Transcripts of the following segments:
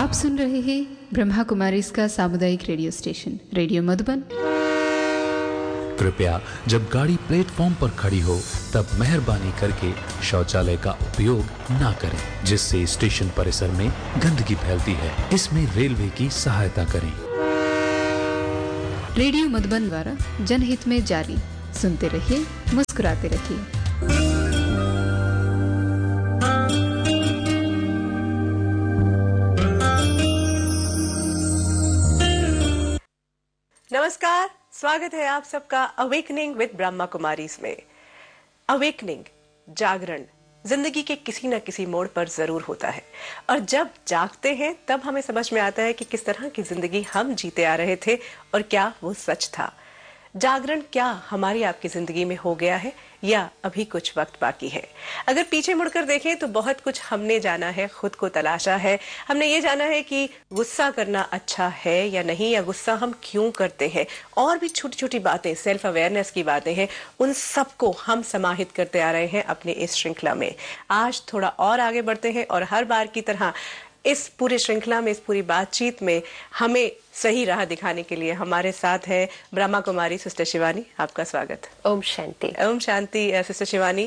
आप सुन रहे हैं ब्रह्मा कुमारी का सामुदायिक रेडियो स्टेशन रेडियो मधुबन। कृपया जब गाड़ी प्लेटफॉर्म पर खड़ी हो तब मेहरबानी करके शौचालय का उपयोग ना करें, जिससे स्टेशन परिसर में गंदगी फैलती है। इसमें रेलवे की सहायता करें। रेडियो मधुबन द्वारा जनहित में जारी। सुनते रहिए, मुस्कुराते रहिए। नमस्कार, स्वागत है आप सबका अवेकनिंग विद ब्रह्मा कुमारीज में। अवेकनिंग, जागरण जिंदगी के किसी न किसी मोड़ पर जरूर होता है, और जब जागते हैं तब हमें समझ में आता है कि किस तरह की जिंदगी हम जीते आ रहे थे और क्या वो सच था। जागरण क्या हमारी आपकी जिंदगी में हो गया है या अभी कुछ वक्त बाकी है? अगर पीछे मुड़कर देखें तो बहुत कुछ हमने जाना है, खुद को तलाशा है। हमने ये जाना है कि गुस्सा करना अच्छा है या नहीं, या गुस्सा हम क्यों करते हैं, और भी छोटी छोटी बातें, सेल्फ अवेयरनेस की बातें हैं, उन सबको हम समाहित करते आ रहे हैं अपनी इस श्रृंखला में। आज थोड़ा और आगे बढ़ते हैं और हर बार की तरह इस पूरी श्रृंखला में, इस पूरी बातचीत में हमें सही राह दिखाने के लिए हमारे साथ है ब्रह्मा कुमारी सिस्टर शिवानी। आपका स्वागत। ओम शांति। ओम शांति। सिस्टर शिवानी,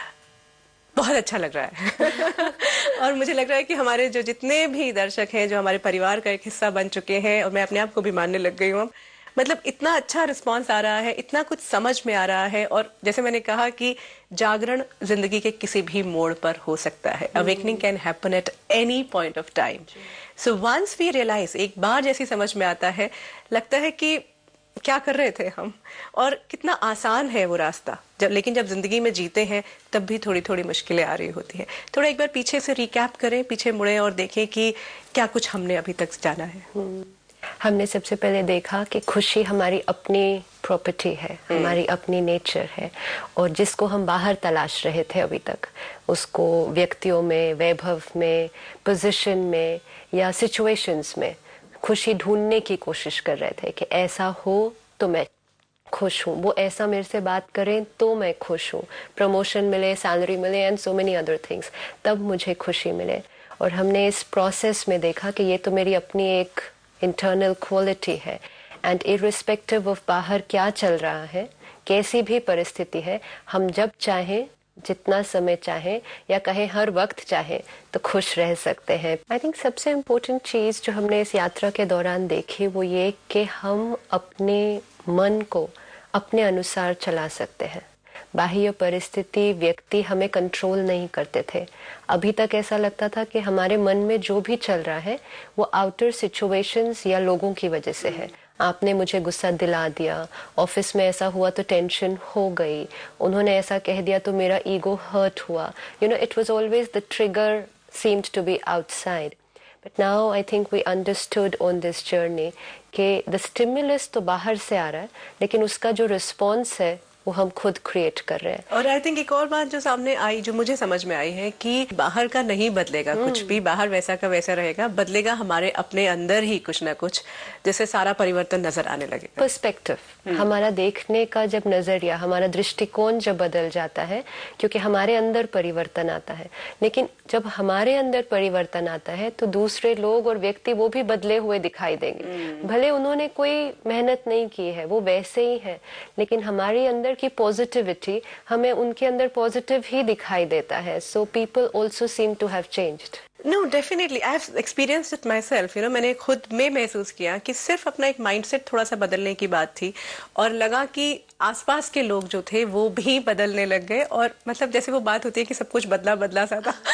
बहुत अच्छा लग रहा है और मुझे लग रहा है कि हमारे जो जितने भी दर्शक हैं, जो हमारे परिवार का एक हिस्सा बन चुके हैं, और मैं अपने आप को भी मानने लग गई हूँ, मतलब इतना अच्छा रिस्पांस आ रहा है, इतना कुछ समझ में आ रहा है। और जैसे मैंने कहा कि जागरण जिंदगी के किसी भी मोड़ पर हो सकता है। Awakening can happen at any point of time. So once we realise, एक बार जैसी समझ में आता है, लगता है कि क्या कर रहे थे हम, और कितना आसान है वो रास्ता। लेकिन जब जिंदगी में जीते हैं तब भी थोड़ी थोड़ी मुश्किलें आ रही होती हैं। थोड़ा एक बार पीछे से रिकैप करें, पीछे मुड़े और देखें कि क्या कुछ हमने अभी तक जाना है। हमने सबसे पहले देखा कि खुशी हमारी अपनी प्रॉपर्टी है, हमारी अपनी नेचर है, और जिसको हम बाहर तलाश रहे थे अभी तक, उसको व्यक्तियों में, वैभव में, पोजीशन में या सिचुएशंस में खुशी ढूंढने की कोशिश कर रहे थे कि ऐसा हो तो मैं खुश हूँ, वो ऐसा मेरे से बात करें तो मैं खुश हूँ, प्रमोशन मिले, सैलरी मिले and so many other things, तब मुझे खुशी मिले। और हमने इस प्रोसेस में देखा कि ये तो मेरी अपनी एक इंटरनल क्वालिटी है, एंड इररिस्पेक्टिव ऑफ बाहर क्या चल रहा है, कैसी भी परिस्थिति है, हम जब चाहें, जितना समय चाहें, या कहें हर वक्त चाहें, तो खुश रह सकते हैं। आई थिंक सबसे इम्पोर्टेंट चीज जो हमने इस यात्रा के दौरान देखी वो ये कि हम अपने मन को अपने अनुसार चला सकते हैं। बाह्य परिस्थिति, व्यक्ति हमें कंट्रोल नहीं करते थे। अभी तक ऐसा लगता था कि हमारे मन में जो भी चल रहा है वो आउटर सिचुएशंस या लोगों की वजह से है। आपने मुझे गुस्सा दिला दिया, ऑफिस में ऐसा हुआ तो टेंशन हो गई, उन्होंने ऐसा कह दिया तो मेरा ईगो हर्ट हुआ। You know, it was always the trigger seemed to be outside. But now I think we understood on this journey कि the stimulus तो बाहर से आ रहा है, लेकिन उसका जो रिस्पॉन्स है वो हम खुद क्रिएट कर रहे हैं। और आई थिंक एक और बात जो सामने आई, जो मुझे समझ में आई है कि बाहर का नहीं बदलेगा कुछ भी, बाहर वैसा का वैसा रहेगा, बदलेगा हमारे अपने अंदर ही कुछ ना कुछ, जिससे सारा परिवर्तन नजर आने लगेगा। पर्सपेक्टिव, हमारा देखने का जब नजरिया, हमारा दृष्टिकोण जब बदल जाता है, क्योंकि हमारे अंदर परिवर्तन आता है। लेकिन जब हमारे अंदर परिवर्तन आता है तो दूसरे लोग और व्यक्ति वो भी बदले हुए दिखाई देंगे। भले उन्होंने कोई मेहनत नहीं की है, वो वैसे ही है, लेकिन हमारे अंदर की पॉजिटिविटी हमें उनके अंदर पॉजिटिव ही दिखाई देता है। So people also seem to have changed. No, definitely. I have experienced it myself. You know, मैंने खुद में महसूस किया कि सिर्फ अपना एक माइंडसेट थोड़ा सा बदलने की बात थी, और लगा कि आसपास के लोग जो थे वो भी बदलने लग गए, और मतलब जैसे वो बात होती है कि सब कुछ बदला बदला सा था।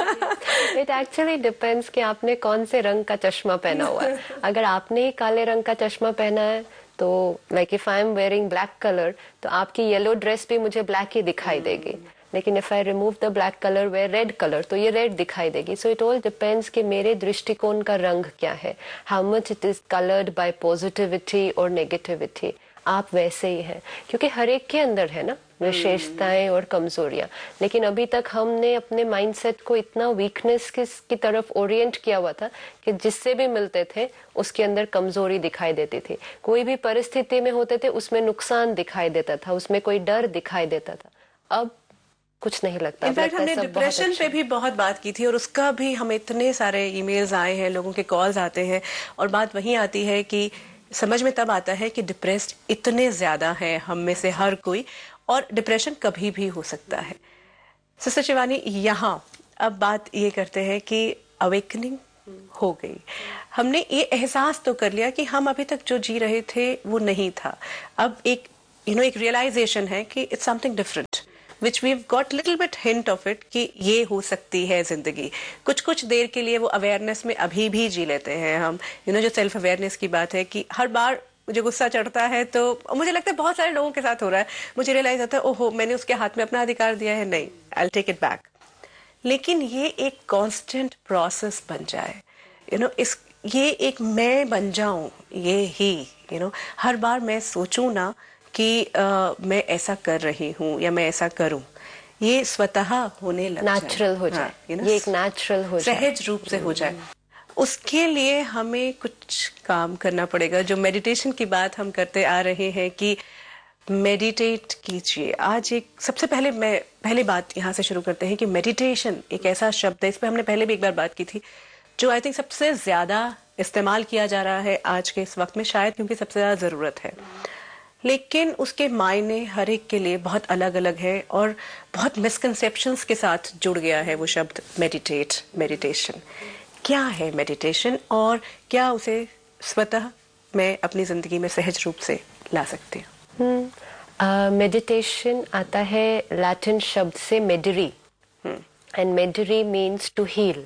इट एक्चुअली डिपेंड्स कि आपने कौन से रंग का चश्मा पहना हुआ है। अगर आपने ही काले रंग का चश्मा पहना है तो like if I am wearing black colour, तो आपकी येलो ड्रेस भी मुझे ब्लैक ही दिखाई देगी। लेकिन if I remove the black colour, where red colour, तो ये रेड दिखाई देगी। सो इट ऑल डिपेंड्स कि मेरे दृष्टिकोण का रंग क्या है, how much it is coloured bye positivity और नेगेटिविटी। आप वैसे ही हैं, क्योंकि हर एक के अंदर है ना विशेषताएं और कमजोरियां। लेकिन अभी तक हमने अपने माइंडसेट को इतना वीकनेस की तरफ ओरिएंट किया हुआ था कि जिससे भी मिलते थे उसके अंदर कमजोरी दिखाई देती थी। कोई भी परिस्थिति में होते थे उसमें नुकसान दिखाई देता था, उसमें कोई डर दिखाई देता था। अब कुछ नहीं लगता। इनफैक्ट हमने डिप्रेशन पे भी बहुत बात की थी और उसका भी हमें इतने सारे ईमेल्स आए हैं, लोगों के कॉल्स आते हैं और बात वहीं आती है कि समझ में तब आता है कि डिप्रेस्ड इतने ज्यादा हैं हम में से हर कोई, और डिप्रेशन कभी भी हो सकता है। सिस्टर शिवानी, यहाँ अब बात ये करते हैं कि अवेकनिंग हो गई, हमने ये एहसास तो कर लिया कि हम अभी तक जो जी रहे थे वो नहीं था, अब एक एक रियलाइजेशन है कि it's something different which we got little bit hint of it कि ये हो सकती है जिंदगी। कुछ कुछ देर के लिए वो अवेयरनेस में अभी भी जी लेते हैं हम, जो सेल्फ अवेयरनेस की बात है कि हर बार मुझे गुस्सा चढ़ता है तो मुझे लगता है बहुत सारे लोगों के साथ हो रहा है, मुझे रियलाइज होता है ओहो मैंने उसके हाथ में अपना अधिकार दिया है, नहीं, I will take it back. लेकिन ये एक कांस्टेंट प्रोसेस बन जाए, ये एक मैं बन जाऊं, ये ही हर बार मैं सोचूं ना कि मैं ऐसा कर रही हूँ या मैं ऐसा करूं, ये स्वतः होने लग जाए, नेचुरल हो जाए, ये एक नेचुरल हो जाए, सहज रूप से हो जाए। उसके लिए हमें कुछ काम करना पड़ेगा। जो मेडिटेशन की बात हम करते आ रहे हैं कि मेडिटेट कीजिए, आज एक सबसे पहले बात यहाँ से शुरू करते हैं कि मेडिटेशन एक ऐसा शब्द है, इस पर हमने पहले भी एक बार बात की थी, जो आई थिंक सबसे ज्यादा इस्तेमाल किया जा रहा है आज के इस वक्त में, शायद क्योंकि सबसे ज्यादा जरूरत है। लेकिन उसके मायने हर एक के लिए बहुत अलग अलग है और बहुत मिसकंसेप्शंस के साथ जुड़ गया है वो शब्द मेडिटेशन। क्या है मेडिटेशन और क्या उसे स्वतः मैं अपनी जिंदगी में सहज रूप से ला सकती हूँ? मेडिटेशन आता है लैटिन शब्द से मेडरी, and मेडरी means to heal,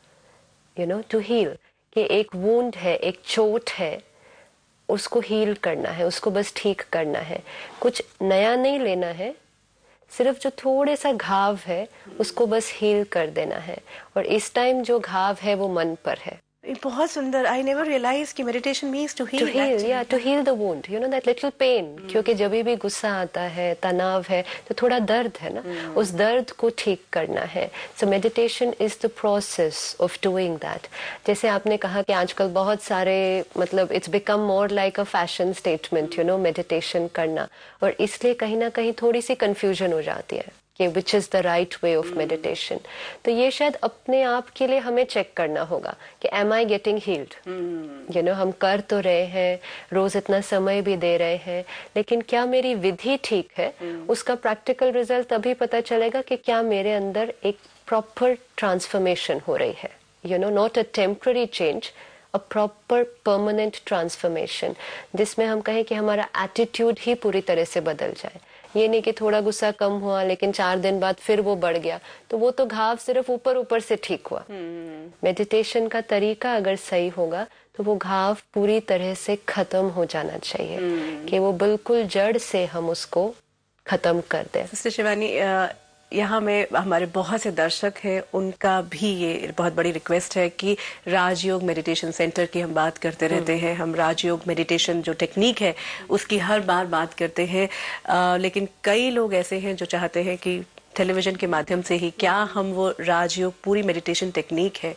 to heal, कि एक वुंड है, एक चोट है, उसको हील करना है, उसको बस ठीक करना है, कुछ नया नहीं लेना है, सिर्फ जो थोड़े सा घाव है उसको बस हील कर देना है। और इस टाइम जो घाव है वो मन पर है। बहुत सुंदर। आई नेवर रियलाइज कि meditation means to heal, to heal the wound, that little pain, क्योंकि जब भी गुस्सा आता है, तनाव है, तो थोड़ा दर्द है ना, उस दर्द को ठीक करना है। So meditation is the process of doing that. जैसे आपने कहा कि आजकल बहुत सारे it's become more like a fashion statement, meditation करना, और इसलिए कहीं ना कहीं थोड़ी सी कंफ्यूजन हो जाती है कि which is the right way of meditation. तो ये शायद अपने आप के लिए हमें चेक करना होगा कि एम आई गेटिंग हील्ड, हम कर तो रहे हैं, रोज इतना समय भी दे रहे हैं, लेकिन क्या मेरी विधि ठीक है? उसका प्रैक्टिकल रिजल्ट तभी पता चलेगा कि क्या मेरे अंदर एक प्रॉपर ट्रांसफॉर्मेशन हो रही है, not a temporary change, a proper permanent transformation, जिसमें हम कहें कि हमारा एटीट्यूड ही पूरी तरह से बदल जाए। ये नहीं कि थोड़ा गुस्सा कम हुआ लेकिन 4 दिन बाद फिर वो बढ़ गया, तो वो तो घाव सिर्फ ऊपर से ठीक हुआ। मेडिटेशन का तरीका अगर सही होगा तो वो घाव पूरी तरह से खत्म हो जाना चाहिए, कि वो बिल्कुल जड़ से हम उसको खत्म कर दें। सिस्टर शिवानी, यहाँ में हमारे बहुत से दर्शक हैं, उनका भी ये बहुत बड़ी रिक्वेस्ट है कि राजयोग मेडिटेशन सेंटर की हम बात करते रहते हैं, हम राजयोग मेडिटेशन जो टेक्निक है उसकी हर बार बात करते हैं, लेकिन कई लोग ऐसे हैं जो चाहते हैं कि टेलीविजन के माध्यम से ही क्या हम वो राजयोग पूरी मेडिटेशन टेक्निक है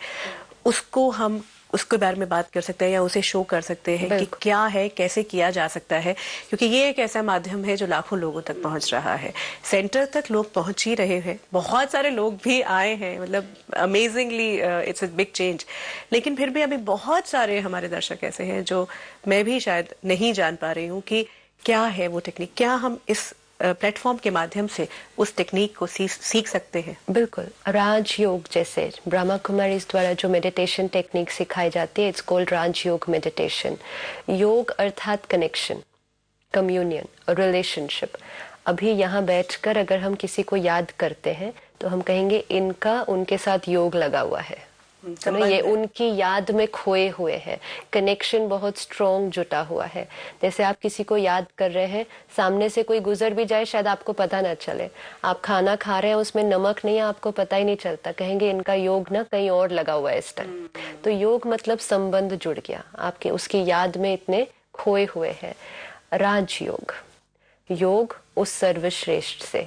उसके बारे में बात कर सकते हैं या उसे शो कर सकते हैं कि क्या है, कैसे किया जा सकता है, क्योंकि ये एक ऐसा माध्यम है जो लाखों लोगों तक पहुंच रहा है। सेंटर तक लोग पहुंच ही रहे हैं, बहुत सारे लोग भी आए हैं, amazingly it's a big change. लेकिन फिर भी अभी बहुत सारे हमारे दर्शक ऐसे हैं जो मैं भी शायद नहीं जान पा रही हूँ कि क्या है वो टेक्निक, क्या हम इस प्लेटफॉर्म के माध्यम से उस टेक्निक को सीख सकते हैं? बिल्कुल, राजयोग जैसे ब्रह्मा कुमारीज द्वारा जो मेडिटेशन टेक्निक सिखाई जाती है, इट्स कॉल्ड राजयोग मेडिटेशन। योग अर्थात कनेक्शन, कम्युनियन, रिलेशनशिप। अभी यहाँ बैठकर अगर हम किसी को याद करते हैं तो हम कहेंगे इनका उनके साथ योग लगा हुआ है, ये उनकी याद में खोए हुए हैं, कनेक्शन बहुत स्ट्रॉन्ग जुटा हुआ है। जैसे आप किसी को याद कर रहे हैं, सामने से कोई गुजर भी जाए शायद आपको पता ना चले, आप खाना खा रहे हैं उसमें नमक नहीं है, आपको पता ही नहीं चलता, कहेंगे इनका योग ना कहीं और लगा हुआ है इस टाइम। तो योग मतलब संबंध जुड़ गया, आपके उसकी याद में इतने खोए हुए हैं। राजयोग, योग उस सर्वश्रेष्ठ से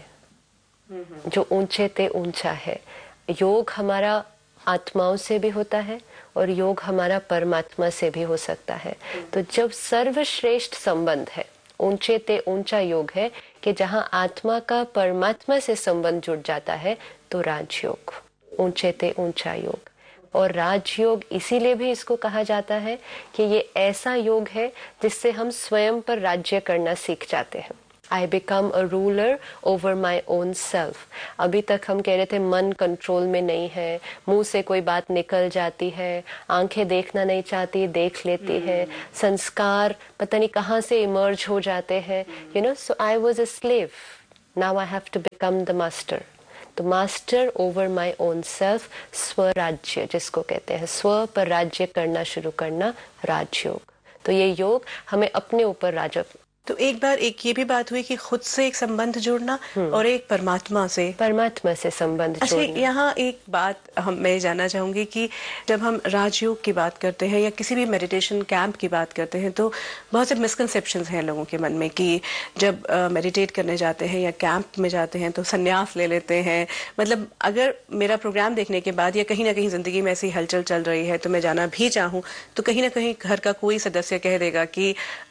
जो ऊंचे ते ऊंचा है। योग हमारा आत्माओं से भी होता है और योग हमारा परमात्मा से भी हो सकता है। तो जब सर्वश्रेष्ठ संबंध है ऊंचे ते ऊंचा योग है कि जहां आत्मा का परमात्मा से संबंध जुड़ जाता है, तो राजयोग, ऊंचे ते ऊंचा योग। और राजयोग इसीलिए भी इसको कहा जाता है कि ये ऐसा योग है जिससे हम स्वयं पर राज्य करना सीख जाते हैं। I become a ruler over my own self। अभी तक हम कह रहे थे मन कंट्रोल में नहीं है, मुंह से कोई बात निकल जाती है, आंखें देखना नहीं चाहती देख लेती है, संस्कार पता नहीं कहाँ से इमर्ज हो जाते हैं, so I was a slave, now I have to become the master। तो master over my own self, स्वराज्य जिसको कहते हैं, स्व पर राज्य करना शुरू करना, राजयोग। तो ये योग हमें अपने ऊपर राज्य। तो एक बार एक ये भी बात हुई कि खुद से एक संबंध जोड़ना और एक परमात्मा से संबंध अच्छा, जोड़ना। यहाँ एक बात मैं जानना चाहूंगी कि जब हम राजयोग की बात करते हैं या किसी भी मेडिटेशन कैंप की बात करते हैं तो बहुत से मिसकंसेप्शंस हैं लोगों के मन में कि जब मेडिटेट करने जाते हैं या कैंप में जाते हैं तो संन्यास ले लेते हैं। मतलब अगर मेरा प्रोग्राम देखने के बाद या कहीं ना कहीं जिंदगी में ऐसी हलचल चल रही है तो मैं जाना भी चाहूँ तो कहीं ना कहीं घर का कोई सदस्य कह देगा कि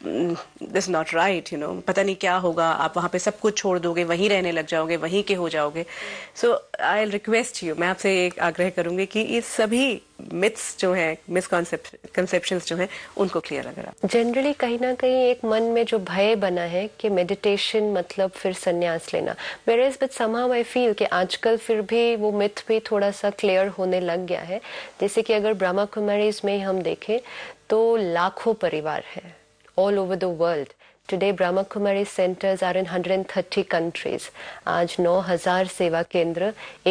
दिस नॉट राइट, पता नहीं क्या होगा, आप वहां पे सब कुछ छोड़ दोगे, वहीं रहने लग जाओगे, वहीं के हो जाओगे। सो आई रिक्वेस्ट यू, मैं आपसे एक आग्रह करूंगी कि ये सभी मिथ्स जो है, मिसकंसेप्शंस जो है, उनको क्लियर अगर आप। जनरली कहीं ना कहीं एक मन में जो भय बना है कि मेडिटेशन मतलब फिर संन्यास लेना, whereas but somehow I feel कि आजकल फिर भी वो मिथ भी थोड़ा सा क्लियर होने लग गया है। जैसे कि अगर ब्रह्मा कुमारीज में हम देखें तो लाखों परिवार है all over the world। Today Brahma Kumari centers are in 130 countries। आज 9,000 सेवा केंद्र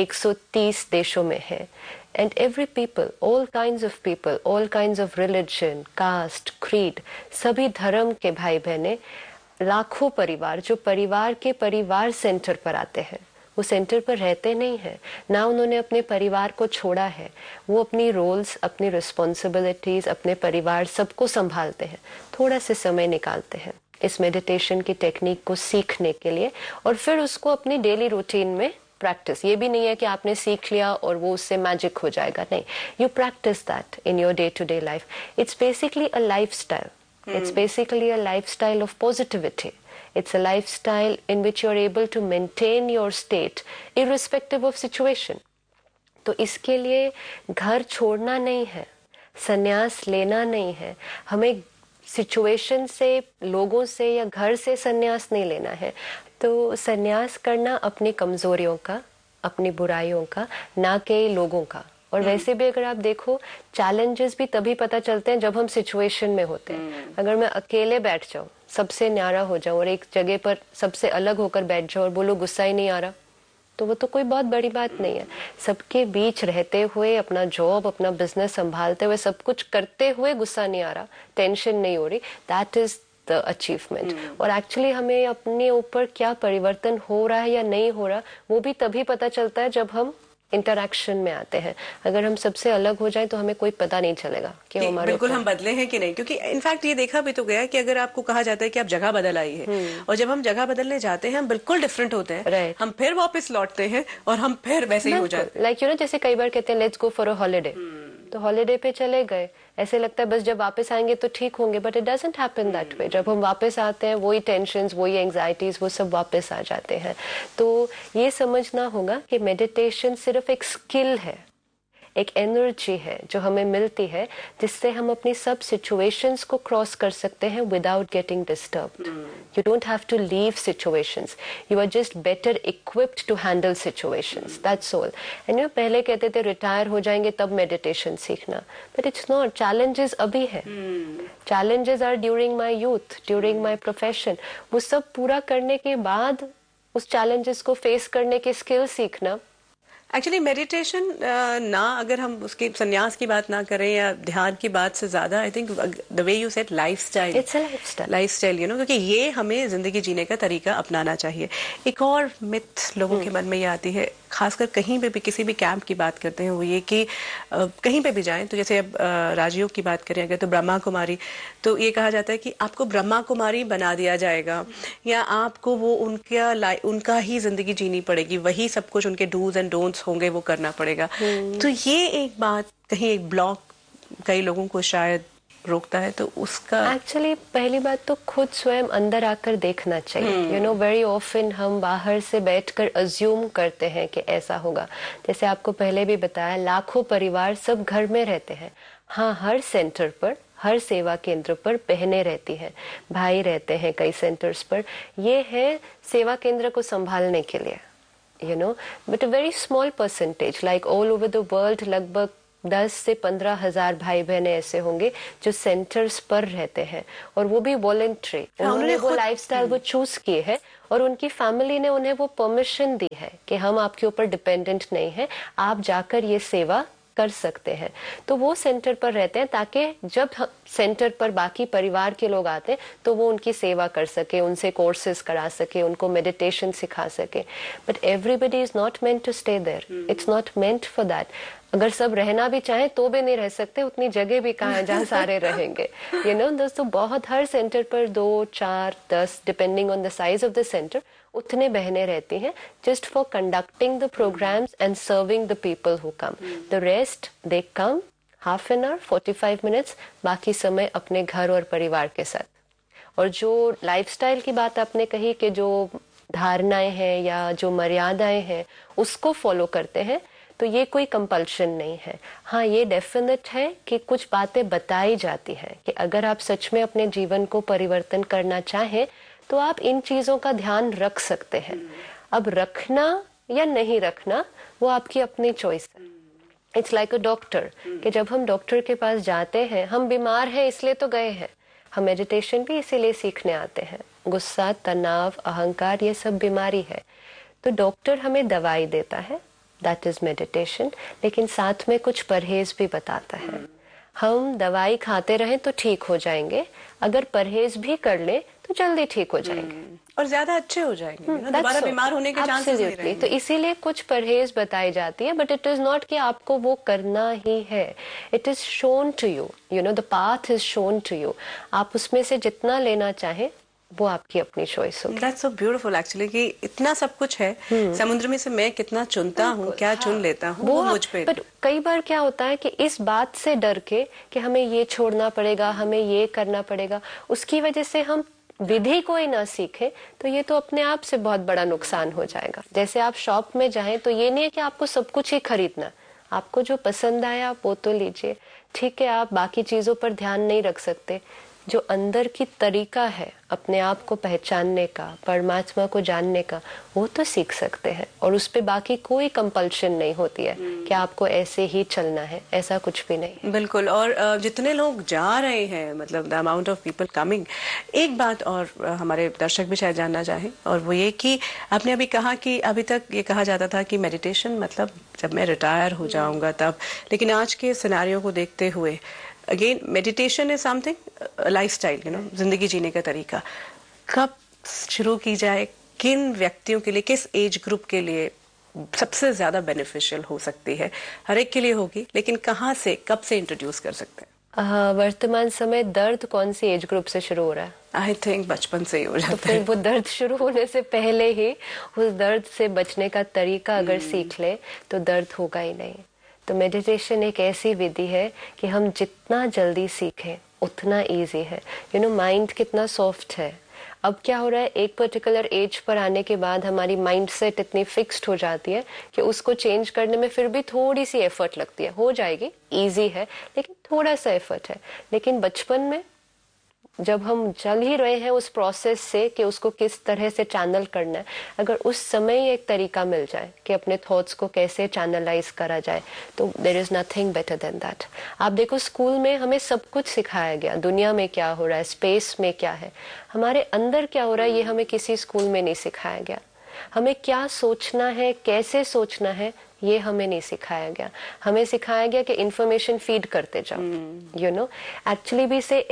130 देशों में है। And every people, all kinds of people, all kinds of religion, caste, creed, सभी धर्म के भाई बहने, लाखों परिवार जो परिवार के परिवार सेंटर पर आते हैं, वो सेंटर पर रहते नहीं हैं ना, उन्होंने अपने परिवार को छोड़ा है, वो अपनी रोल्स, अपनी रिस्पॉन्सिबिलिटीज, अपने परिवार सबको संभालते हैं, थोड़ा से समय निकालते हैं इस मेडिटेशन की टेक्निक को सीखने के लिए और फिर उसको अपनी डेली रूटीन में प्रैक्टिस। ये भी नहीं है कि आपने सीख लिया और वो उससे मैजिक हो जाएगा, नहीं, you practice that in your day to day life. It's basically a lifestyle, it's basically a lifestyle of positivity. It's a lifestyle in which you're able to maintain your state irrespective of situation। तो इसके लिए घर छोड़ना नहीं है, संन्यास लेना नहीं है, हमें सिचुएशन से, लोगों से या घर से संन्यास नहीं लेना है। तो संन्यास करना अपनी कमजोरियों का, अपनी बुराइयों का, ना कि लोगों का। और वैसे भी अगर आप देखो, चैलेंजेस भी तभी पता चलते हैं जब हम सिचुएशन में होते हैं। अगर मैं अकेले बैठ जाऊं, सबसे न्यारा हो जाऊं और एक जगह पर सबसे अलग होकर बैठ जाऊं और बोलो गुस्सा ही नहीं आ रहा, तो वो तो कोई बहुत बड़ी बात नहीं है। सबके बीच रहते हुए, अपना जॉब, अपना बिजनेस संभालते हुए, सब कुछ करते हुए गुस्सा नहीं आ रहा, टेंशन नहीं हो रही, दैट इज द अचीवमेंट। और एक्चुअली हमें अपने ऊपर क्या परिवर्तन हो रहा है या नहीं हो रहा, वो भी तभी पता चलता है जब हम इंटरैक्शन में आते हैं। अगर हम सबसे अलग हो जाएं तो हमें कोई पता नहीं चलेगा कि हमारे बिल्कुल हम बदले हैं कि नहीं। क्योंकि इनफैक्ट ये देखा भी तो गया कि अगर आपको कहा जाता है कि आप जगह बदल आई है और जब हम जगह बदलने जाते हैं हम बिल्कुल डिफरेंट होते हैं, हम फिर वापस लौटते हैं और हम फिर वैसे ही हो जाते हैं। लाइक जैसे कई बार कहते हैं let's go for a holiday, तो हॉलिडे पे चले गए, ऐसे लगता है बस जब वापस आएंगे तो ठीक होंगे, but it doesn't happen that way. जब हम वापस आते हैं वही टेंशन्स, वही एंजाइटीज, वो सब वापस आ जाते हैं। तो ये समझना होगा कि मेडिटेशन सिर्फ एक स्किल है, एक एनर्जी है जो हमें मिलती है, जिससे हम अपनी सब सिचुएशंस को क्रॉस कर सकते हैं without getting disturbed. You don't have to leave situations, you are just better equipped to handle situations, that's all. And पहले कहते थे रिटायर हो जाएंगे तब मेडिटेशन सीखना, बट इट्स नॉट। चैलेंजेस अभी है, challenges are during my youth, during my profession. वो सब पूरा करने के बाद उस चैलेंजेस को फेस करने के स्किल सीखना। एक्चुअली मेडिटेशन ना, अगर हम उसके संन्यास की बात ना करें या ध्यान की बात से ज्यादा, I think the way you said lifestyle, it's a lifestyle, lifestyle, क्योंकि ये हमें जिंदगी जीने का तरीका अपनाना चाहिए। एक और मिथ लोगों के मन में ये आती है, खासकर कहीं पे भी किसी भी कैंप की बात करते हैं, वो ये कि कहीं पे भी जाएं तो जैसे अब राजयोग की बात करें अगर, तो ब्रह्मा कुमारी, तो ये कहा जाता है कि आपको ब्रह्मा कुमारी बना दिया जाएगा या आपको वो उनका ही जिंदगी जीनी पड़ेगी, वही सब कुछ उनके डूज एंड डोंट्स होंगे वो करना पड़ेगा। तो ये एक बात, कहीं एक ब्लॉक कई लोगों को शायद रोकता है, तो उसका एक्चुअली पहली बात तो खुद स्वयं अंदर आकर देखना चाहिए। वेरी ऑफन हम बाहर से बैठकर अज्यूम करते हैं कि ऐसा होगा। जैसे आपको पहले भी बताया, लाखों परिवार सब घर में रहते हैं। हाँ, हर सेंटर पर, हर सेवा केंद्र पर बहनें रहती हैं, भाई रहते हैं कई सेंटर्स पर। ये है सेवा केंद्र को संभालने के लिए, but a very small percentage, like all over the world लगभग 10 से 15 हजार भाई बहने ऐसे होंगे जो सेंटर्स पर रहते हैं, और वो भी वॉलेंट्री। उन्होंने वो लाइफस्टाइल वो चूज किए है, और उनकी फैमिली ने उन्हें वो परमिशन दी है कि हम आपके ऊपर डिपेंडेंट नहीं है, आप जाकर ये सेवा कर सकते हैं। तो वो सेंटर पर रहते हैं ताकि जब सेंटर पर बाकी परिवार के लोग आते हैं तो वो उनकी सेवा कर सके, उनसे कोर्सेज करा सके, उनको मेडिटेशन सिखा सके। But everybody is not meant to stay there, it's not meant for that. अगर सब रहना भी चाहे तो भी नहीं रह सकते, उतनी जगह भी कहाँ है जहाँ सारे रहेंगे। दोस्तों, बहुत हर सेंटर पर 2, 4, 10 depending on the size of the centre उतने बहनें रहती हैं, just for conducting the programmes and serving the people who come. The rest they come half an hour, 45 minutes, बाकी समय अपने घर और परिवार के साथ। और जो लाइफस्टाइल की बात आपने कही कि जो धारणाएं हैं या जो मर्यादाएं हैं उसको फॉलो करते हैं, तो ये कोई कंपल्शन नहीं है। हाँ, ये डेफिनेट है कि कुछ बातें बताई जाती हैं कि अगर आप सच में अपने जीवन को परिवर्तन करना चाहें तो आप इन चीजों का ध्यान रख सकते हैं। अब रखना या नहीं रखना वो आपकी अपनी चॉइस है। इट्स लाइक अ डॉक्टर, कि जब हम डॉक्टर के पास जाते हैं, हम बीमार हैं इसलिए तो गए हैं, हम मेडिटेशन भी इसीलिए सीखने आते हैं। गुस्सा, तनाव, अहंकार, ये सब बीमारी है। तो डॉक्टर हमें दवाई देता है, दैट इज मेडिटेशन, लेकिन साथ में कुछ परहेज भी बताता है। हम दवाई खाते रहें तो ठीक हो जाएंगे, अगर परहेज भी कर ले तो जल्दी ठीक हो जाएंगे और ज्यादा अच्छे हो जाएंगे, दोबारा बीमार होने के चांसेस नहीं रहेंगे। तो इसीलिए कुछ परहेज बताई जाती है, बट इट इज नॉट कि आपको वो करना ही है। It is shown to you, the path is shown to you. आप उसमें से जितना लेना चाहें वो आपकी अपनी चॉइस होगी। That's so beautiful actually, कि इतना सब कुछ है समुद्र में से मैं कितना चुनता हूँ, क्या चुन लेता हूँ, वो मुझ पे। बट कई बार क्या होता है कि इस बात से डर के कि हमें ये छोड़ना पड़ेगा, हमें ये करना पड़ेगा, उसकी वजह से हम विधि को ही ना सीखे, तो ये तो अपने आप से बहुत बड़ा नुकसान हो जाएगा। जैसे आप शॉप में जाएं तो ये नहीं है कि आपको सब कुछ ही खरीदना, आपको जो पसंद आया आप वो तो लीजिए, ठीक है। आप बाकी चीजों पर ध्यान नहीं रख सकते, जो अंदर की तरीका है अपने आप को पहचानने का, परमात्मा को जानने का, वो तो सीख सकते हैं। और उस पे बाकी कोई कंपल्शन नहीं होती है कि आपको ऐसे ही चलना है, ऐसा कुछ भी नहीं। बिल्कुल। और जितने लोग जा रहे हैं, मतलब the amount of people coming, एक बात और हमारे दर्शक भी शायद जानना चाहें, और वो ये कि आपने अभी कहा कि अभी तक ये कहा जाता था कि मेडिटेशन मतलब जब मैं रिटायर हो जाऊंगा तब, लेकिन आज के सिनेरियो को देखते हुए again meditation is something lifestyle, जिंदगी जीने का तरीका। कब शुरू की जाए, किन व्यक्तियों के लिए, किस एज ग्रुप के लिए सबसे ज्यादा बेनिफिशियल हो सकती है? हर एक के लिए होगी, लेकिन कहाँ से, कब से इंट्रोड्यूस कर सकते हैं? वर्तमान समय दर्द कौन सी एज ग्रुप से शुरू हो रहा है? आई थिंक बचपन से ही हो जाता है। तो फिर वो दर्द शुरू होने से पहले ही उस दर्द से बचने का तरीका अगर सीख ले तो दर्द होगा ही नहीं। तो मेडिटेशन एक ऐसी विधि है कि हम जितना जल्दी सीखें उतना इजी है। माइंड कितना सॉफ्ट है। अब क्या हो रहा है, एक पर्टिकुलर एज पर आने के बाद हमारी माइंड सेट इतनी फिक्स्ड हो जाती है कि उसको चेंज करने में फिर भी थोड़ी सी एफर्ट लगती है। हो जाएगी, इजी है, लेकिन थोड़ा सा एफर्ट है। लेकिन बचपन में जब हम चल ही रहे हैं उस प्रोसेस से कि उसको किस तरह से चैनल करना है, अगर उस समय एक तरीका मिल जाए कि अपने थॉट्स को कैसे चैनलाइज करा जाए, तो there is nothing better than that. आप देखो, स्कूल में हमें सब कुछ सिखाया गया, दुनिया में क्या हो रहा है, स्पेस में क्या है, हमारे अंदर क्या हो रहा है, ये हमें किसी स्कूल में नहीं सिखाया गया। हमें क्या सोचना है, कैसे सोचना है, ये हमें नहीं सिखाया गया। हमें सिखाया गया कि इंफॉर्मेशन फीड करते जाओ। एक्चुअली भी से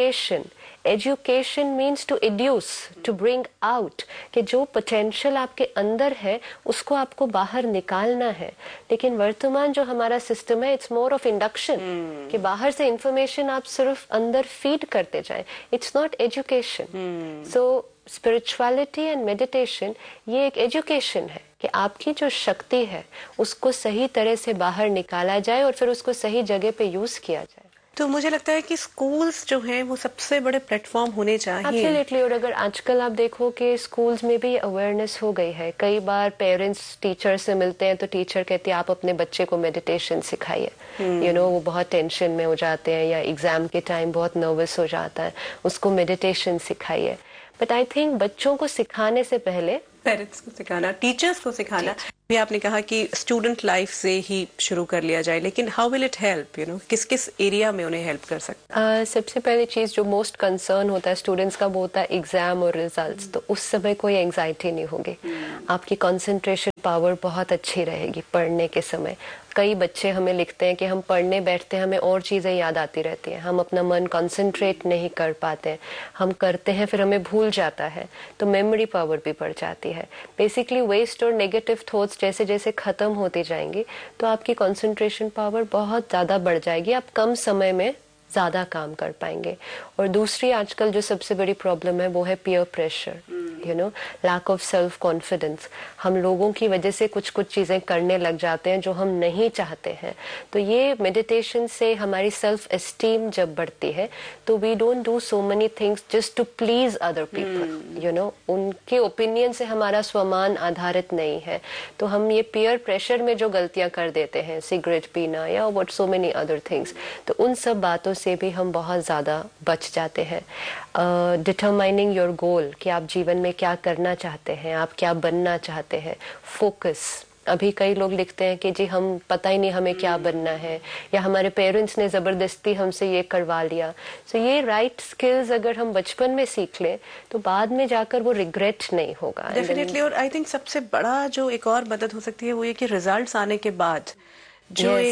education means to एड्यूस, to bring out, कि जो पोटेंशियल आपके अंदर है उसको आपको बाहर निकालना है। लेकिन वर्तमान जो हमारा सिस्टम है, इट्स मोर ऑफ इंडक्शन, कि बाहर से इंफॉर्मेशन आप सिर्फ अंदर फीड करते जाएं। It's not education. So spirituality and meditation ये एक एजुकेशन है कि आपकी जो शक्ति है उसको सही तरह से बाहर निकाला जाए और फिर उसको सही जगह पे यूज किया जाए। तो मुझे लगता है कि स्कूल्स जो हैं वो सबसे बड़े प्लेटफॉर्म होने चाहिए। एब्सोल्युटली। और अगर आजकल आप देखो कि स्कूल्स में भी अवेयरनेस हो गई है, कई बार पेरेंट्स टीचर से मिलते हैं तो टीचर कहती है आप अपने बच्चे को मेडिटेशन सिखाइए। वो बहुत टेंशन में हो जाते हैं या एग्जाम के टाइम बहुत नर्वस हो जाता है, उसको मेडिटेशन सिखाइए। बट आई थिंक बच्चों को सिखाने से पहले पेरेंट्स को सिखाना, टीचर्स को सिखाना। भी आपने कहा कि स्टूडेंट लाइफ से ही शुरू कर लिया जाए, लेकिन हाउ विल इट हेल्प, किस किस एरिया में उन्हें हेल्प कर सकता है? सबसे पहली चीज जो मोस्ट कंसर्न होता है स्टूडेंट्स का वो होता है एग्जाम और रिजल्ट्स। तो उस समय कोई एंजाइटी नहीं होगी, आपकी कंसंट्रेशन पावर बहुत अच्छी रहेगी पढ़ने के समय। कई बच्चे हमें लिखते हैं कि हम पढ़ने बैठते हैं, हमें और चीजें याद आती रहती हैं, हम अपना मन कंसंट्रेट नहीं कर पाते हैं, हम करते हैं फिर हमें भूल जाता है, तो मेमोरी पावर भी बढ़ जाती है। बेसिकली वेस्ट और नेगेटिव थॉट्स जैसे जैसे खत्म होती जाएंगी तो आपकी कंसंट्रेशन पावर बहुत ज्यादा बढ़ जाएगी, आप कम समय में ज्यादा काम कर पाएंगे। और दूसरी आजकल जो सबसे बड़ी प्रॉब्लम है वो है peer pressure, lack of self confidence. हम लोगों की वजह से कुछ कुछ चीजें करने लग जाते हैं जो हम नहीं चाहते हैं। तो ये मेडिटेशन से हमारी सेल्फ एस्टीम जब बढ़ती है तो we don't do so many things just to please other people, उनके ओपिनियन से हमारा स्वमान आधारित नहीं है। तो हम ये पीयर प्रेशर में जो गलतियां कर देते हैं, सिगरेट पीना या what so many other things, तो उन सब बातों से भी हम बहुत ज्यादा बच जाते हैं। डिटरमाइनिंग योर गोल, कि आप जीवन में क्या करना चाहते हैं, आप क्या बनना चाहते हैं। फोकस, अभी कई लोग लिखते हैं कि जी हम पता ही नहीं हमें क्या बनना है, या हमारे पेरेंट्स ने जबरदस्ती हमसे ये करवा लिया। सो ये राइट स्किल्स अगर हम बचपन में सीख लें तो बाद में जाकर वो रिग्रेट नहीं होगा। डेफिनेटली। और आई थिंक सबसे बड़ा जो एक और मदद हो सकती है वो ये कि रिजल्ट्स आने के बाद जो एक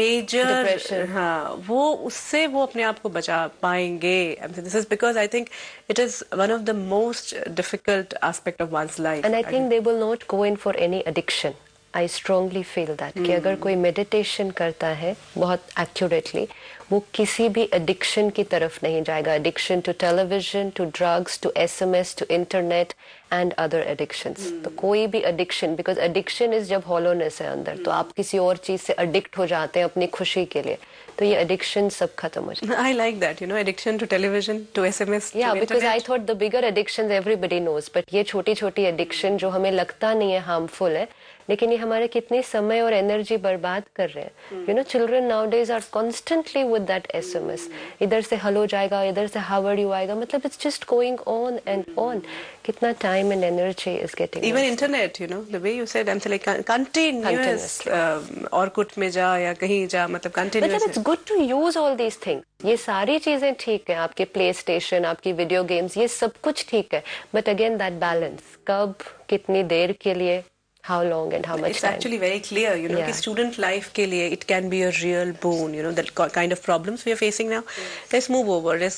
मेजर, हाँ, वो उससे वो अपने आप को बचा पाएंगे। This is because I think it is one of the most difficult aspect of one's life. And I think they will not go in for any addiction. I strongly feel that कि अगर कोई meditation करता है बहुत accurately, वो किसी भी addiction की तरफ नहीं जाएगा। Addiction to television, to drugs, to SMS, to internet and other addictions. तो कोई भी एडिक्शन, बिकॉज एडिक्शन इज जब हॉलोनेस है अंदर, तो आप किसी और चीज से एडिक्ट हो जाते हैं अपनी खुशी के लिए, तो ये एडिक्शन सब खत्म हो जाए। I like that, addiction to television, to SMS, या because I thought the bigger addictions everybody knows, but ये छोटी छोटी एडिक्शन जो हमें लगता नहीं है हार्मफुल है, लेकिन ये हमारे कितने समय और एनर्जी बर्बाद कर रहे हैं। Children nowadays are constantly with that SMS, इधर से हेलो जाएगा, इधर से हाउ आर यू आएगा, मतलब it's just going on and on. कितना time and energy is getting. Even internet, the way you said, I am like continuous, Orkut में जा या कहीं जा, मतलब कंटीन्यूअस। मतलब it's good to use all these things. ये सारी चीजें ठीक है, आपके प्ले स्टेशन, आपकी वीडियो गेम्स, ये सब कुछ ठीक है, बट अगेन दैट बैलेंस, कब, कितनी देर के लिए, how long and how much it's time. actually very clear, कि student life के लिए it can be a real boon, the kind of problems we are facing now. Let's move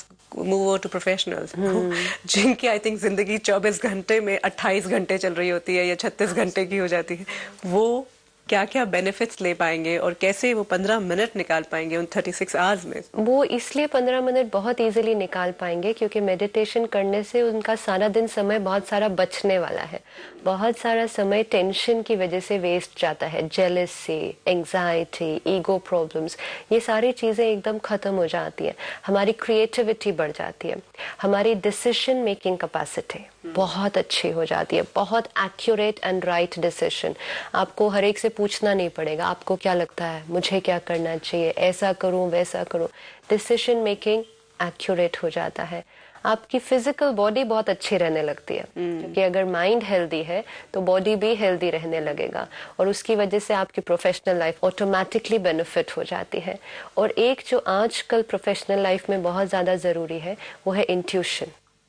over to professionals, जिनकी I think जिंदगी 24 घंटे में 28 घंटे चल रही होती है या 36 घंटे की हो जाती है। वो क्या क्या बेनिफिट्स ले पाएंगे और कैसे वो 15 मिनट निकाल पाएंगे उन 36 आवर्स में? वो इसलिए 15 मिनट बहुत इजीली निकाल पाएंगे क्योंकि मेडिटेशन करने से उनका सारा दिन समय बहुत सारा बचने वाला है। बहुत सारा समय टेंशन की वजह से वेस्ट जाता है, जेलसी, एंजाइटी, ईगो प्रॉब्लम्स, ये सारी चीजें एकदम खत्म हो जाती है। हमारी क्रिएटिविटी बढ़ जाती है, हमारी डिसीजन मेकिंग कैपेसिटी बहुत अच्छी हो जाती है, बहुत एक्यूरेट एंड राइट डिसीजन। आपको हर एक से पूछना नहीं पड़ेगा आपको क्या लगता है, मुझे क्या करना चाहिए, ऐसा करूं वैसा करूं। डिसीजन मेकिंग एक्यूरेट हो जाता है। आपकी फिजिकल बॉडी बहुत अच्छी रहने लगती है क्योंकि अगर माइंड हेल्दी है तो बॉडी भी हेल्दी रहने लगेगा और उसकी वजह से आपकी प्रोफेशनल लाइफ ऑटोमेटिकली बेनिफिट हो जाती है। और एक जो आजकल प्रोफेशनल लाइफ में बहुत ज्यादा जरूरी है वो है इंट्यूशन।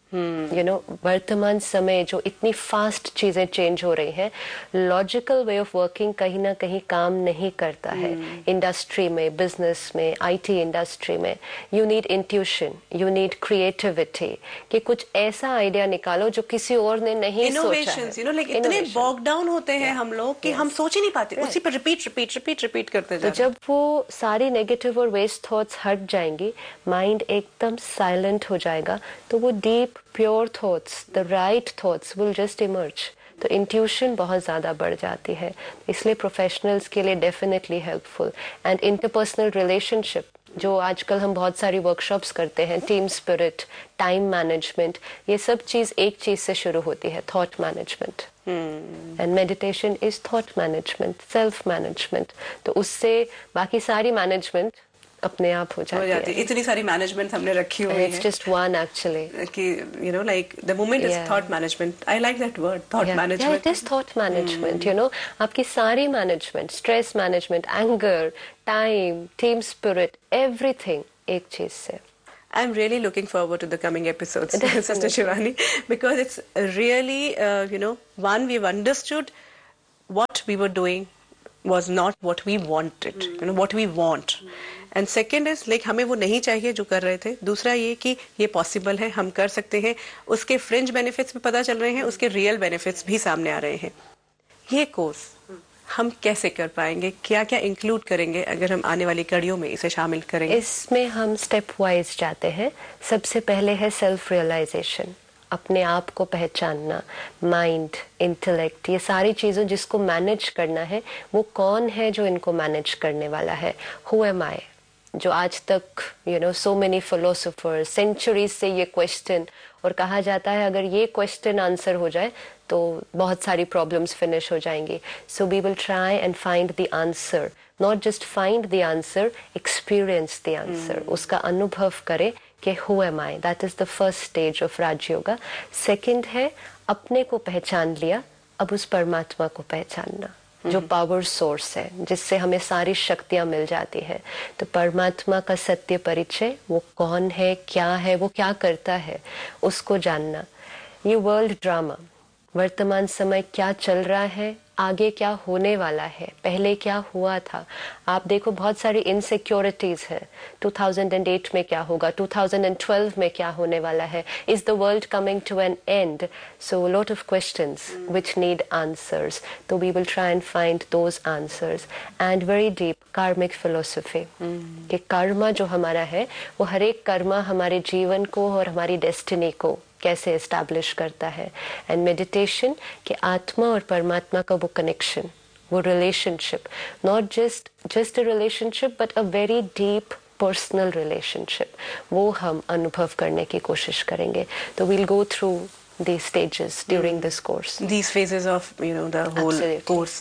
वर्तमान समय जो इतनी फास्ट चीजें चेंज हो रही हैं, लॉजिकल वे ऑफ वर्किंग कहीं ना कहीं काम नहीं करता है। इंडस्ट्री में, बिजनेस में, IT इंडस्ट्री में you need intuition, you need creativity कि कुछ ऐसा आइडिया निकालो जो किसी और ने नहीं सोचा है। इतने बॉग डाउन होते हैं हम लोग कि हम सोच ही नहीं पाते, उसी पर रिपीट करते जाते। तो जब वो सारी नेगेटिव और वेस्ट थॉट्स हट जाएंगी, माइंड एकदम साइलेंट हो जाएगा, तो वो deep pure thoughts, the right thoughts will just emerge. तो इंट्यूशन बहुत ज्यादा बढ़ जाती है, इसलिए प्रोफेशनल्स के लिए definitely helpful. And interpersonal relationship जो आजकल हम बहुत सारी वर्कशॉप्स करते हैं, टीम स्पिरिट, टाइम मैनेजमेंट, ये सब चीज एक चीज से शुरू होती है, thought management. And meditation is thought management, self management. तो उससे बाकी सारी मैनेजमेंट अपने आप हो जाती है। इतनी सारी मैनेजमेंट हमने रखी हुई है। It's just one actually. कि like the moment is thought management. I like that word, thought management. Yeah, it is thought management. आपकी सारी management, stress management, anger, time, team spirit, everything एक चीज से। I'm really looking forward to the coming episodes, Sister Shivani, because it's really, one, we've understood what we were doing was not what we wanted, what we want. And second is like हमें वो नहीं चाहिए जो कर रहे थे। दूसरा ये कि ये पॉसिबल है, हम कर सकते हैं, उसके फ्रिंज बेनिफिट्स भी पता चल रहे हैं, उसके रियल बेनिफिट्स भी सामने आ रहे हैं। ये कोर्स हम कैसे कर पाएंगे, क्या क्या इंक्लूड करेंगे अगर हम आने वाली कड़ियों में इसे शामिल करेंगे? इसमें हम स्टेप वाइज जाते हैं। सबसे पहले है सेल्फ रियलाइजेशन, अपने आप को पहचानना, माइंड, इंटेलेक्ट, ये सारी चीज़ों जिसको मैनेज करना है, वो कौन है जो इनको मैनेज करने वाला है, हु एम आई। जो आज तक सो मेनी फिलोसोफर्स सेंचुरीज से ये क्वेश्चन, और कहा जाता है अगर ये क्वेश्चन आंसर हो जाए तो बहुत सारी प्रॉब्लम्स फिनिश हो जाएंगी। So we will try and find the answer, not just find the answer, experience the answer, उसका अनुभव करे कि who am I. That is the first stage of Rajyoga. Second है अपने को पहचान लिया, अब उस परमात्मा को पहचानना जो पावर सोर्स है, जिससे हमें सारी शक्तियां मिल जाती है। तो परमात्मा का सत्य परिचय, वो कौन है, क्या है, वो क्या करता है, उसको जानना। ये वर्ल्ड ड्रामा, वर्तमान समय क्या चल रहा है, आगे क्या होने वाला है, पहले क्या हुआ था। आप देखो बहुत सारी इनसिक्योरिटीज हैं। 2008 में क्या होगा, 2012 में क्या होने वाला है, is the world coming to N and? So lot of questions which need answers. तो we will try and find those answers. And very deep कार्मिक फिलोसफी, कि कर्मा जो हमारा है, वो हर एक कर्मा हमारे जीवन को और हमारी डेस्टिनी को कैसे एस्टैब्लिश करता है। एंड मेडिटेशन, कि आत्मा और परमात्मा का वो कनेक्शन, वो relationship, not just a relationship but a very deep personal relationship, वो हम अनुभव करने की कोशिश करेंगे। तो we'll go through these stages during this course, these phases of the whole course.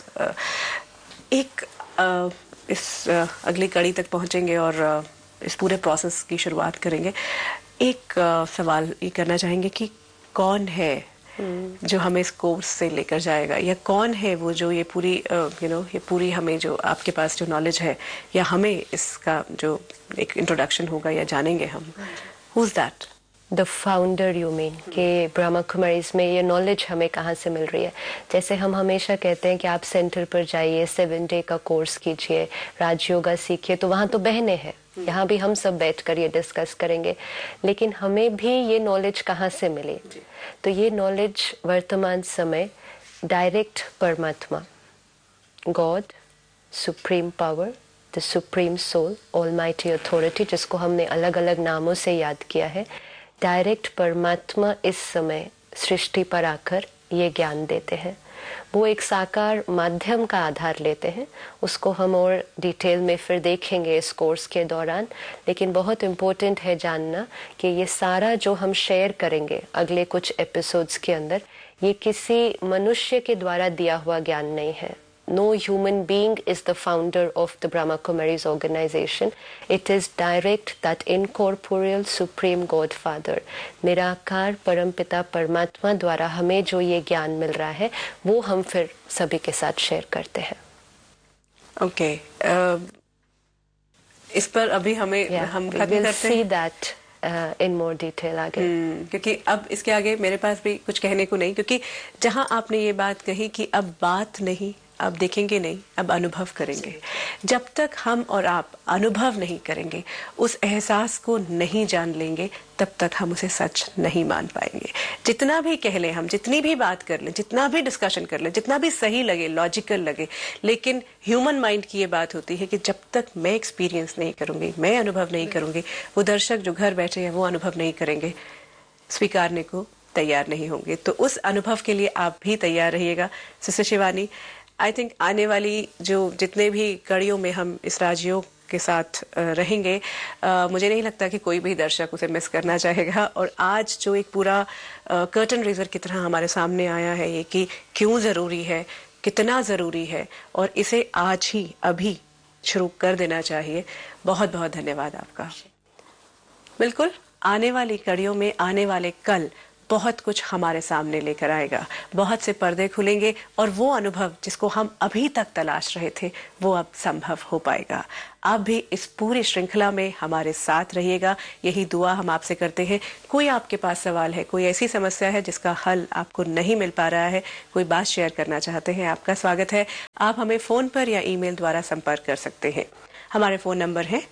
इस अगली कड़ी तक पहुंचेंगे और इस पूरे प्रोसेस की शुरुआत करेंगे। एक सवाल ये करना चाहेंगे कि कौन है जो हमें इस कोर्स से लेकर जाएगा, या कौन है वो जो ये पूरी ये पूरी हमें जो आपके पास जो नॉलेज है, या हमें इसका जो एक इंट्रोडक्शन होगा या जानेंगे हम, who is that? The founder you mean, कि ब्रह्मा कुमारीज में ये नॉलेज हमें कहाँ से मिल रही है? जैसे हम हमेशा कहते हैं कि आप सेंटर पर जाइए, 7 डे का कोर्स कीजिए, राजयोगा सीखिए, तो वहाँ तो बहनें हैं, यहाँ भी हम सब बैठ कर ये डिस्कस करेंगे, लेकिन हमें भी ये नॉलेज कहाँ से मिली? तो ये नॉलेज वर्तमान समय डायरेक्ट परमात्मा, God, supreme power, the supreme soul, almighty authority, जिसको हमने अलग अलग नामों से याद किया है, डायरेक्ट परमात्मा इस समय सृष्टि पर आकर ये ज्ञान देते हैं। वो एक साकार माध्यम का आधार लेते हैं, उसको हम और डिटेल में फिर देखेंगे इस कोर्स के दौरान। लेकिन बहुत इम्पोर्टेंट है जानना कि ये सारा जो हम शेयर करेंगे अगले कुछ एपिसोड्स के अंदर, ये किसी मनुष्य के द्वारा दिया हुआ ज्ञान नहीं है। No human being is the founder of the Brahma Kumaris organization. It is direct, that incorporeal supreme Godfather, निराकार परमपिता परमात्मा द्वारा हमें जो ये ज्ञान मिल रहा है, वो हम फिर सभी के साथ शेयर करते हैं। ओके, इस पर अभी हमें हम खत्म करते हैं। See that in more detail आगे, क्योंकि अब इसके आगे मेरे पास भी कुछ कहने को नहीं, क्योंकि जहां आपने ये बात कही कि अब बात नहीं, अब देखेंगे नहीं, अब अनुभव करेंगे। जब तक हम और आप अनुभव नहीं करेंगे, उस एहसास को नहीं जान लेंगे, तब तक हम उसे सच नहीं मान पाएंगे। जितना भी कह लें हम, जितनी भी बात कर लें, जितना भी डिस्कशन कर लें, जितना भी सही लगे, लॉजिकल लगे, लेकिन ह्यूमन माइंड की ये बात होती है कि जब तक मैं एक्सपीरियंस नहीं करूंगी, मैं अनुभव नहीं करूंगी, वो दर्शक जो घर बैठे हैं वो अनुभव नहीं करेंगे, स्वीकारने को तैयार नहीं होंगे। तो उस अनुभव के लिए आप भी तैयार रहिएगा। सिस्टर शिवानी, आई थिंक आने वाली जो जितने भी कड़ियों में हम इस राजयोग आपके साथ रहेंगे। मुझे नहीं लगता कि कोई भी दर्शक उसे मिस करना चाहेगा। और आज जो एक पूरा कर्टन रेजर की तरह हमारे सामने आया है ये कि क्यों ज़रूरी है, कितना ज़रूरी है, और इसे आज ही अभी शुरू कर देना चाहिए। बहुत बहुत धन्यवाद आपका। बिल्कुल, आने वाली कड़ियों में आने वाले कल बहुत कुछ हमारे सामने लेकर आएगा, बहुत से पर्दे खुलेंगे और वो अनुभव जिसको हम अभी तक तलाश रहे थे वो अब संभव हो पाएगा। आप भी इस पूरी श्रृंखला में हमारे साथ रहिएगा, यही दुआ हम आपसे करते हैं। कोई आपके पास सवाल है, कोई ऐसी समस्या है जिसका हल आपको नहीं मिल पा रहा है, कोई बात शेयर करना चाहते हैं, आपका स्वागत है। आप हमें फोन पर या ईमेल द्वारा संपर्क कर सकते हैं। हमारे फोन नंबर है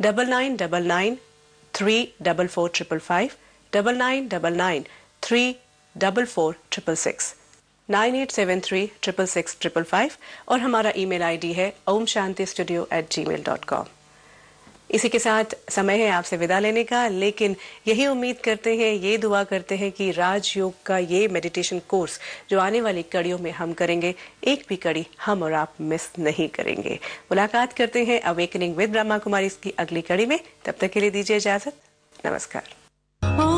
9999344555, 9999344666, 9873666555, और हमारा ईमेल आईडी है omshantistudio@gmail.com। इसी के साथ समय है आपसे विदा लेने का, लेकिन यही उम्मीद करते हैं, ये दुआ करते हैं कि राजयोग का ये मेडिटेशन कोर्स जो आने वाली कड़ियों में हम करेंगे, एक भी कड़ी हम और आप मिस नहीं करेंगे। मुलाकात करते हैं अवेकनिंग विद ब्रह्मा कुमारी की अगली कड़ी में। तब तक के लिए दीजिए इजाजत। नमस्कार।